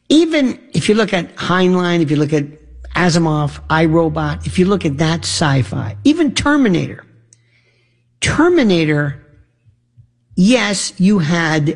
Even if you look at Heinlein, if you look at Asimov, iRobot, if you look at that sci-fi, even Terminator, yes, you had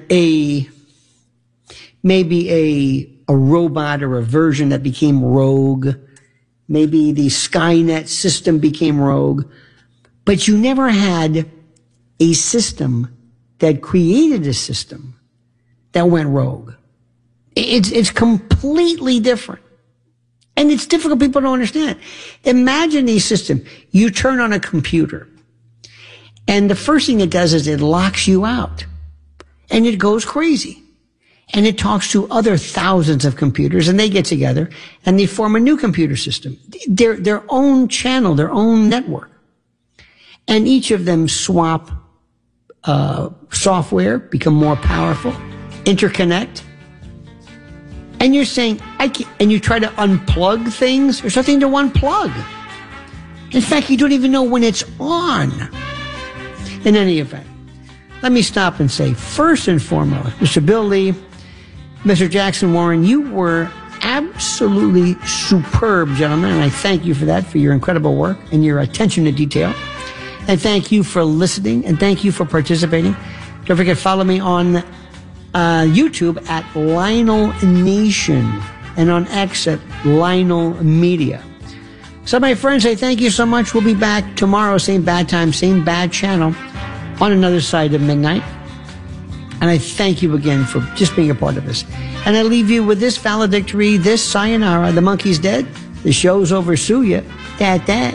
maybe a robot or a version that became rogue. Maybe the Skynet system became rogue, but you never had a system that created a system that went rogue. It's completely different. And it's difficult. People don't understand. Imagine a system. You turn on a computer, and the first thing it does is it locks you out, and it goes crazy. And it talks to other thousands of computers, and they get together and they form a new computer system, their own channel, their own network. And each of them swap software, become more powerful, interconnect. And you're saying, and you try to unplug things. There's nothing to unplug. In fact, you don't even know when it's on. In any event, let me stop and say, first and foremost, Mr. Bill Lee, Mr. Jackson Warren, you were absolutely superb, gentlemen, and I thank you for that, for your incredible work and your attention to detail. And thank you for listening, and thank you for participating. Don't forget, follow me on YouTube at Lionel Nation and on X at Lionel Media. So, my friends, I thank you so much. We'll be back tomorrow, same bad time, same bad channel, on another side of midnight. And I thank you again for just being a part of this. And I leave you with this valedictory, this sayonara. The monkey's dead. The show's over. Sue ya. Da-da.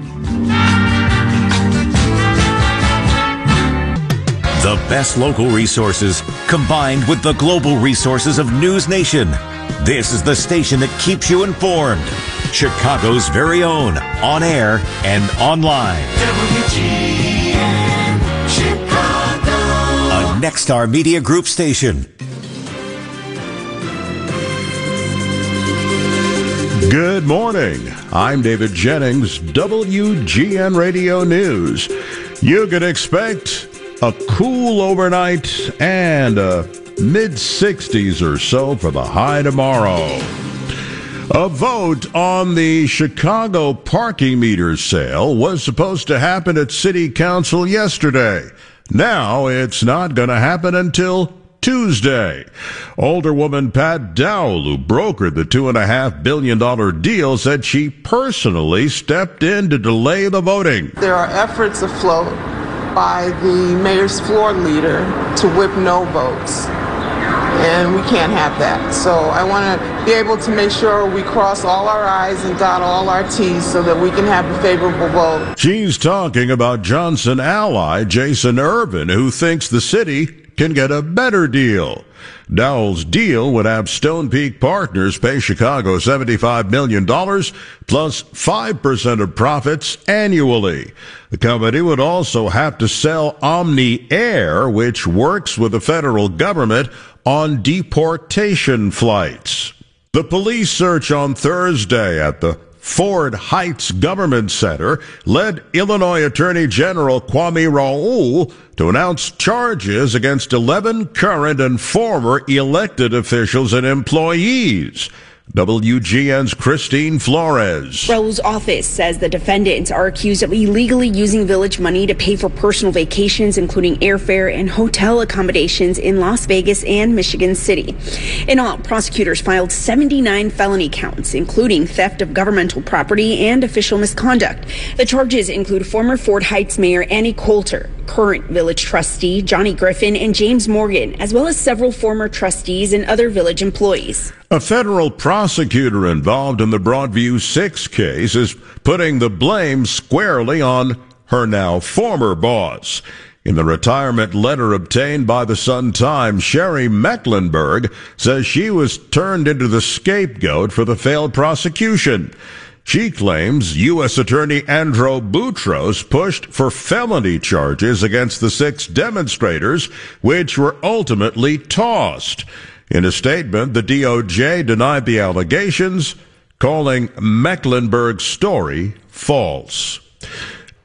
The best local resources combined with the global resources of News Nation. This is the station that keeps you informed. Chicago's very own, on air and online. WGN Chicago. A Nexstar Media Group station. Good morning. I'm David Jennings, WGN Radio News. You can expect a cool overnight and mid-60s or so for the high tomorrow. A vote on the Chicago parking meter sale was supposed to happen at City Council yesterday. Now it's not going to happen until Tuesday. Alderwoman Pat Dowell, who brokered the $2.5 billion deal, said she personally stepped in to delay the voting. There are efforts afloat by the mayor's floor leader to whip no votes. And we can't have that. So I want to be able to make sure we cross all our I's and dot all our T's so that we can have a favorable vote. She's talking about Johnson ally Jason Irvin, who thinks the city can get a better deal. Dowell's deal would have Stone Peak Partners pay Chicago $75 million plus 5% of profits annually. The company would also have to sell Omni Air, which works with the federal government on deportation flights. The police search on Thursday at the Ford Heights Government Center led Illinois Attorney General Kwame Raoul to announce charges against 11 current and former elected officials and employees. WGN's Christine Flores. Raoul's office says the defendants are accused of illegally using village money to pay for personal vacations, including airfare and hotel accommodations in Las Vegas and Michigan City. In all, prosecutors filed 79 felony counts, including theft of governmental property and official misconduct. The charges include former Ford Heights Mayor Annie Coulter, current village trustee Johnny Griffin, and James Morgan, as well as several former trustees and other village employees. A federal prosecutor involved in the Broadview 6 case is putting the blame squarely on her now former boss. In the retirement letter obtained by the Sun-Times, Sherry Mecklenburg says she was turned into the scapegoat for the failed prosecution. She claims U.S. Attorney Andrew Boutros pushed for felony charges against the 6 demonstrators, which were ultimately tossed. In a statement, the DOJ denied the allegations, calling Mecklenburg's story false.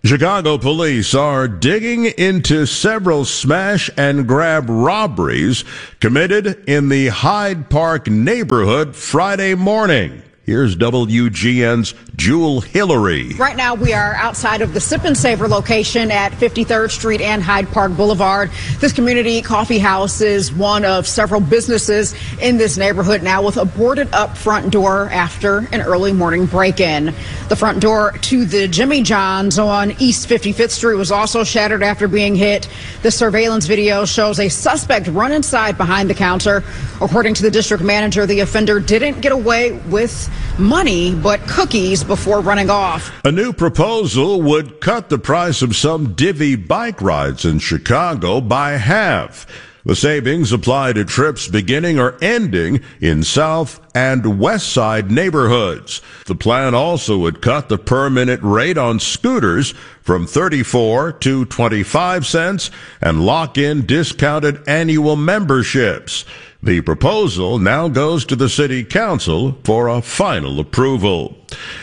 Chicago police are digging into several smash and grab robberies committed in the Hyde Park neighborhood Friday morning. Here's WGN's Jewel Hillary. Right now, we are outside of the Sip and Savor location at 53rd Street and Hyde Park Boulevard. This community coffee house is one of several businesses in this neighborhood now with a boarded up front door after an early morning break-in. The front door to the Jimmy John's on East 55th Street was also shattered after being hit. The surveillance video shows a suspect run inside behind the counter. According to the district manager, the offender didn't get away with money but cookies before running off. A new proposal would cut the price of some Divvy bike rides in Chicago by half. The savings apply to trips beginning or ending in South and West Side neighborhoods. The plan also would cut the per-minute rate on scooters from 34 to 25 cents and lock in discounted annual memberships. The proposal now goes to the city council for a final approval.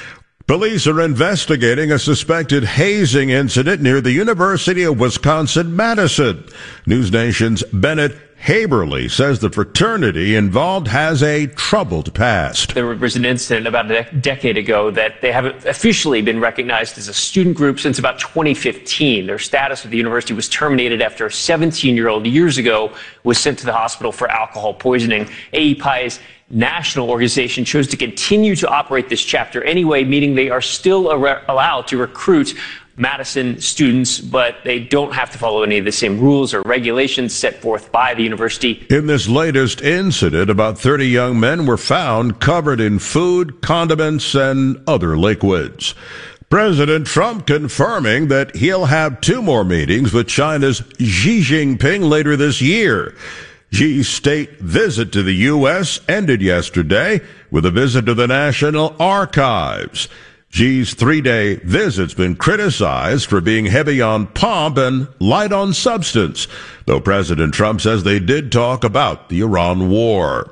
Police are investigating a suspected hazing incident near the University of Wisconsin-Madison. News Nation's Bennett Haberly says the fraternity involved has a troubled past. There was an incident about a decade ago that they haven't officially been recognized as a student group since about 2015. Their status at the university was terminated after a 17-year-old years ago was sent to the hospital for alcohol poisoning. AEPI's national organization chose to continue to operate this chapter anyway, meaning they are still allowed to recruit Madison students, but they don't have to follow any of the same rules or regulations set forth by the university. In this latest incident, about 30 young men were found covered in food, condiments, and other liquids. President Trump confirming that he'll have 2 more meetings with China's Xi Jinping later this year. Xi's state visit to the U.S. ended yesterday with a visit to the National Archives. Xi's 3-day visit's been criticized for being heavy on pomp and light on substance, though President Trump says they did talk about the Iran war.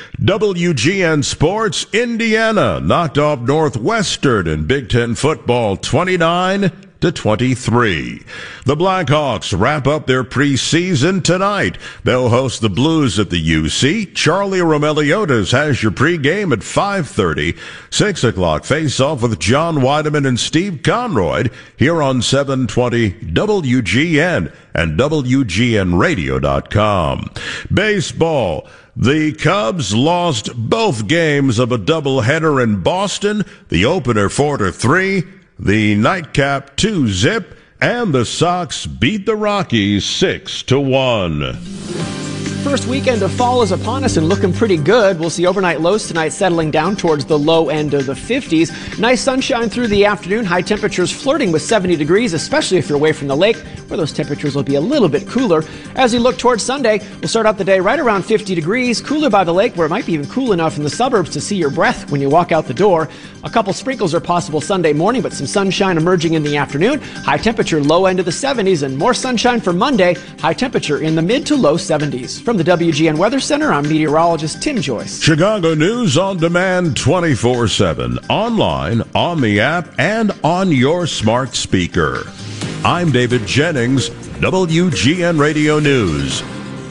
WGN Sports, Indiana knocked off Northwestern in Big Ten football 29-23. The Blackhawks wrap up their preseason tonight. They'll host the Blues at the UC. Charlie Romeliotas has your pregame at 5:30. 6 o'clock face-off with John Weideman and Steve Conroy here on 720 WGN and WGNradio.com. Baseball. The Cubs lost both games of a doubleheader in Boston. The opener 4-3. The nightcap 2-zip, and the Sox beat the Rockies 6-1. First weekend of fall is upon us and looking pretty good. We'll see overnight lows tonight settling down towards the low end of the 50s. Nice sunshine through the afternoon. High temperatures flirting with 70 degrees, especially if you're away from the lake, where those temperatures will be a little bit cooler. As we look towards Sunday, we'll start out the day right around 50 degrees, cooler by the lake, where it might be even cool enough in the suburbs to see your breath when you walk out the door. A couple sprinkles are possible Sunday morning, but some sunshine emerging in the afternoon. High temperature low end of the 70s, and more sunshine for Monday. High temperature in the mid to low 70s. From the WGN Weather Center, I'm meteorologist Tim Joyce. Chicago News on demand 24/7, online, on the app, and on your smart speaker. I'm David Jennings, WGN Radio News.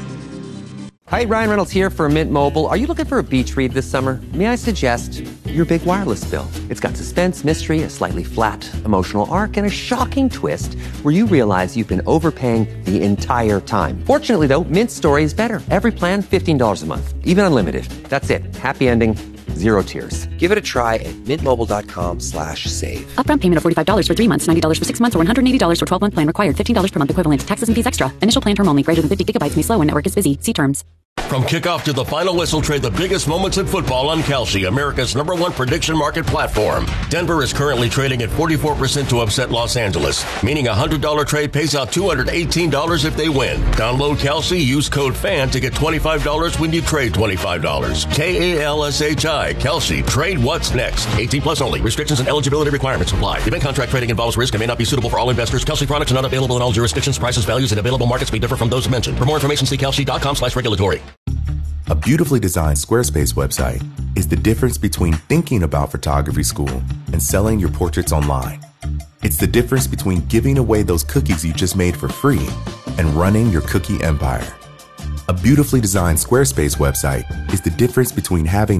Hi, Ryan Reynolds here for Mint Mobile. Are you looking for a beach read this summer? May I suggest your big wireless bill? It's got suspense, mystery, a slightly flat emotional arc, and a shocking twist where you realize you've been overpaying the entire time. Fortunately, though, Mint's story is better. Every plan, $15 a month, even unlimited. That's it. Happy ending. Zero tears. Give it a try at mintmobile.com/save. Upfront payment of $45 for 3 months, $90 for 6 months, or $180 for 12-month plan required. $15 per month equivalent. Taxes and fees extra. Initial plan term only. Greater than 50 gigabytes may slow when network is busy. See terms. From kickoff to the final whistle, trade the biggest moments in football on Kalshi, America's #1 prediction market platform. Denver is currently trading at 44% to upset Los Angeles, meaning a $100 trade pays out $218 if they win. Download Kalshi, use code FAN to get $25 when you trade $25. KALSHI, Kalshi, trade what's next. 18 plus only. Restrictions and eligibility requirements apply. Event contract trading involves risk and may not be suitable for all investors. Kalshi products are not available in all jurisdictions. Prices, values, and available markets may differ from those mentioned. For more information, see kalshi.com/regulatory. A beautifully designed Squarespace website is the difference between thinking about photography school and selling your portraits online. It's the difference between giving away those cookies you just made for free and running your cookie empire. A beautifully designed Squarespace website is the difference between having